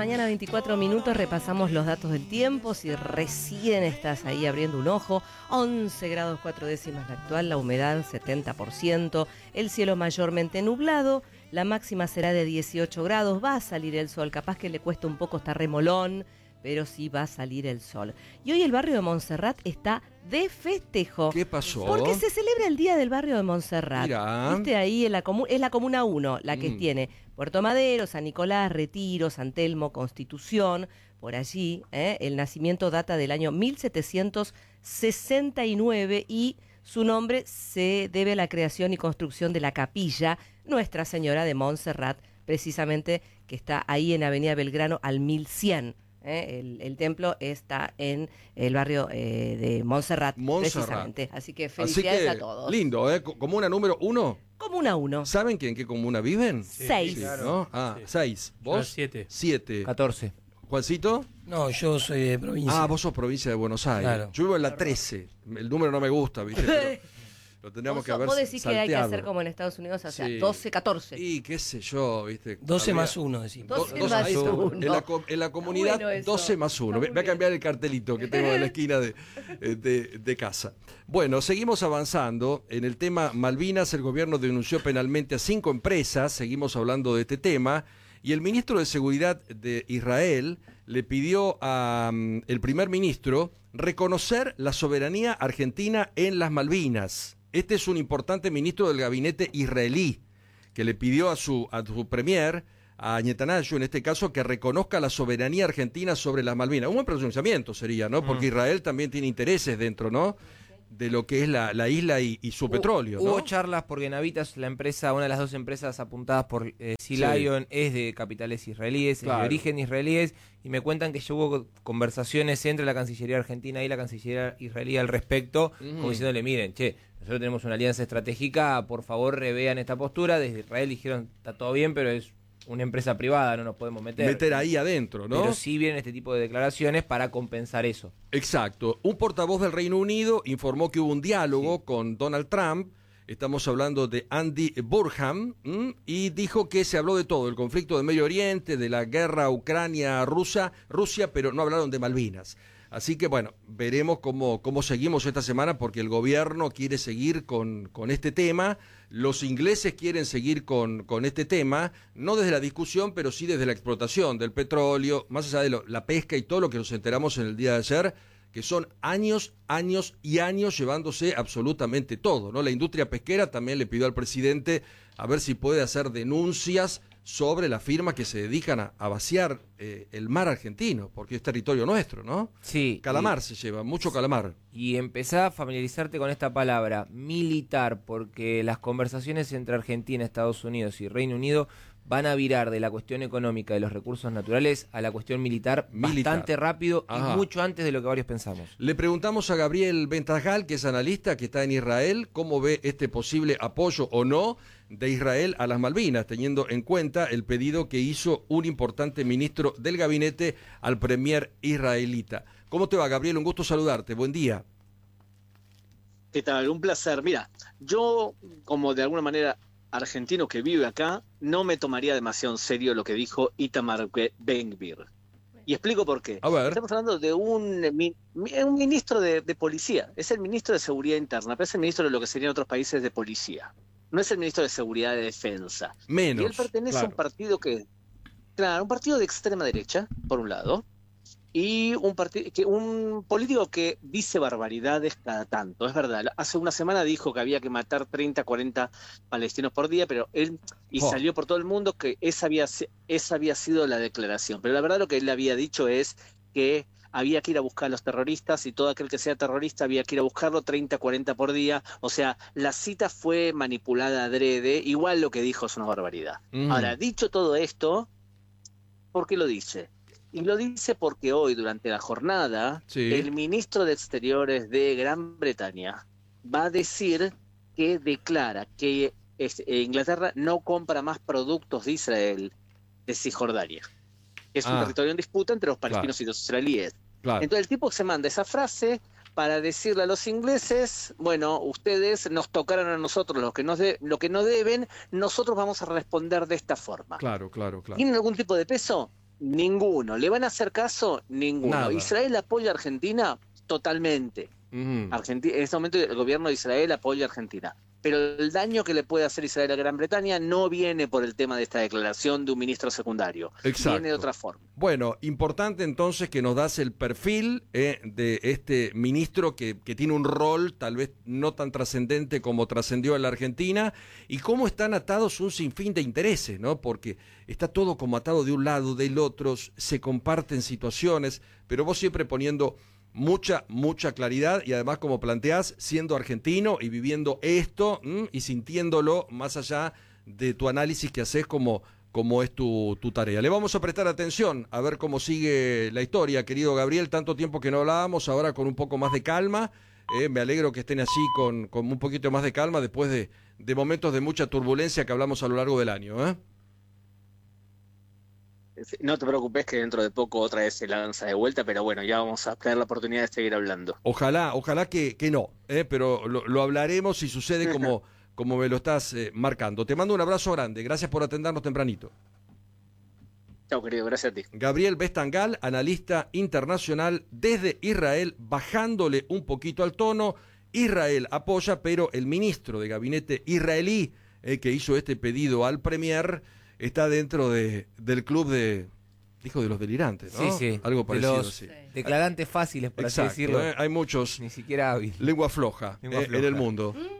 mañana, 24 minutos, repasamos los datos del tiempo. Si recién estás ahí abriendo un ojo, 11 grados 4 décimas la actual, la humedad 70%, el cielo mayormente nublado, la máxima será de 18 grados, va a salir el sol, capaz que le cuesta un poco, está remolón, pero sí va a salir el sol. Y hoy el barrio de Montserrat está de festejo. ¿Qué pasó? Porque se celebra el Día del Barrio de Montserrat. Mirá. Viste ahí, es la Comuna 1, la que tiene Puerto Madero, San Nicolás, Retiro, San Telmo, Constitución, por allí. El nacimiento data del año 1769 y su nombre se debe a la creación y construcción de la capilla Nuestra Señora de Montserrat, precisamente que está ahí en Avenida Belgrano al 1100. El templo está en el barrio de Montserrat, precisamente. Así que felicidades a todos. Lindo, ¿Comuna número 1? Comuna 1. ¿Saben en qué comuna viven? 6. Sí, ¿no? Ah, 6. ¿Vos? 7. 7. 14. ¿Juancito? No, yo soy de provincia. Ah, vos sos provincia de Buenos Aires. Claro. Yo vivo en la 13. El número no me gusta, ¿viste? Pero lo tendríamos que haber Vos decís salteado. que hay que hacer como en Estados Unidos, o sea, Sí. 12, 14. Y qué sé yo, ¿viste? 12 Habría- más 1, decimos. 12 Dos- más ahí está. 1. En la comunidad, bueno eso. 12 más 1. Está muy Voy a cambiar el cartelito que tengo en la esquina de casa. Bueno, seguimos avanzando. En el tema Malvinas, el gobierno denunció penalmente a 5 empresas. Seguimos hablando de este tema. Y el ministro de Seguridad de Israel le pidió al primer ministro reconocer la soberanía argentina en las Malvinas. Este es un importante ministro del gabinete israelí que le pidió a su premier, a Netanyahu en este caso, que reconozca la soberanía argentina sobre las Malvinas. Un buen pronunciamiento sería, ¿no? Porque Israel también tiene intereses dentro, ¿no? De lo que es la isla y su petróleo, ¿no? Hubo charlas porque Navitas, la empresa, una de las dos empresas apuntadas por Sea Sí. Lion, es de capitales israelíes, Claro. es de origen israelíes, y me cuentan que ya hubo conversaciones entre la Cancillería argentina y la Cancillería israelí al respecto, como diciéndole, miren, nosotros tenemos una alianza estratégica, por favor revean esta postura. Desde Israel dijeron, está todo bien, pero es una empresa privada, no nos podemos meter Ahí adentro, ¿no? Pero sí vienen este tipo de declaraciones para compensar eso. Exacto. Un portavoz del Reino Unido informó que hubo un diálogo con Donald Trump. Estamos hablando de Andy Burham, y dijo que se habló de todo, el conflicto de Medio Oriente, de la guerra Ucrania-Rusia, pero no hablaron de Malvinas. Así que bueno, veremos cómo seguimos esta semana, porque el gobierno quiere seguir con este tema, los ingleses quieren seguir con este tema, no desde la discusión, pero sí desde la explotación del petróleo, más allá de la pesca y todo lo que nos enteramos en el día de ayer, que son años y años llevándose absolutamente todo, ¿no? La industria pesquera también le pidió al presidente a ver si puede hacer denuncias sobre las firmas que se dedican a vaciar el mar argentino, porque es territorio nuestro, ¿no? Sí. Calamar se lleva, mucho calamar. Y empezá a familiarizarte con esta palabra, militar, porque las conversaciones entre Argentina, Estados Unidos y Reino Unido van a virar de la cuestión económica de los recursos naturales a la cuestión militar bastante rápido. Ajá. Y mucho antes de lo que varios pensamos. Le preguntamos a Gabriel Bentajal, que es analista, que está en Israel, cómo ve este posible apoyo o no de Israel a las Malvinas, teniendo en cuenta el pedido que hizo un importante ministro del gabinete al premier israelita. ¿Cómo te va, Gabriel? Un gusto saludarte. Buen día. ¿Qué tal? Un placer. Mira, yo, como de alguna manera argentino que vive acá, no me tomaría demasiado en serio lo que dijo Itamar Ben-Gvir. Y explico por qué. A ver. Estamos hablando de un ministro de policía. Es el ministro de Seguridad Interna, pero es el ministro de lo que serían otros países de policía. No es el ministro de Seguridad de Defensa. Menos. Y él pertenece a un partido un partido de extrema derecha, por un lado, y un político que dice barbaridades cada tanto. Es verdad, hace una semana dijo que había que matar 30, 40 palestinos por día, pero él salió por todo el mundo que esa había sido la declaración. Pero la verdad lo que él había dicho es que había que ir a buscar a los terroristas, y todo aquel que sea terrorista había que ir a buscarlo 30, 40 por día. O sea, la cita fue manipulada adrede, igual lo que dijo es una barbaridad. Ahora, dicho todo esto, ¿por qué lo dice? Y lo dice porque hoy, durante la jornada, el ministro de Exteriores de Gran Bretaña va a decir que declara que Inglaterra no compra más productos de Israel de Cisjordania. Es un territorio en disputa entre los palestinos y los israelíes. Entonces el tipo se manda esa frase para decirle a los ingleses, bueno, ustedes nos tocaron a nosotros lo que no deben, nosotros vamos a responder de esta forma. Claro. ¿Tienen algún tipo de peso? Ninguno. ¿Le van a hacer caso? Ninguno. Nada. ¿Israel apoya a Argentina? Totalmente. En este momento el gobierno de Israel apoya a Argentina. Pero el daño que le puede hacer Israel a Gran Bretaña no viene por el tema de esta declaración de un ministro secundario. Exacto. Viene de otra forma. Bueno, importante entonces que nos das el perfil de este ministro que tiene un rol tal vez no tan trascendente como trascendió en la Argentina, y cómo están atados un sinfín de intereses, ¿no? Porque está todo como atado de un lado, del otro, se comparten situaciones, pero vos siempre poniendo mucha claridad, y además, como planteás, siendo argentino y viviendo esto y sintiéndolo más allá de tu análisis que haces como es tu tarea. Le vamos a prestar atención a ver cómo sigue la historia, querido Gabriel, tanto tiempo que no hablábamos, ahora con un poco más de calma. Me alegro que estén así con un poquito más de calma después de momentos de mucha turbulencia que hablamos a lo largo del año, ¿eh? No te preocupes que dentro de poco otra vez se lanza de vuelta, pero bueno, ya vamos a tener la oportunidad de seguir hablando. Ojalá que no, pero lo hablaremos si sucede como me lo estás marcando. Te mando un abrazo grande, gracias por atendernos tempranito. Chao, querido, gracias a ti. Gabriel Bestangal, analista internacional desde Israel, bajándole un poquito al tono. Israel apoya, pero el ministro de gabinete israelí que hizo este pedido al Premier está dentro del club dijo de los delirantes, ¿no? Sí. Algo parecido. De los declarantes fáciles, por Exacto, así decirlo. Hay muchos. Ni siquiera hábil. Lengua floja en el mundo.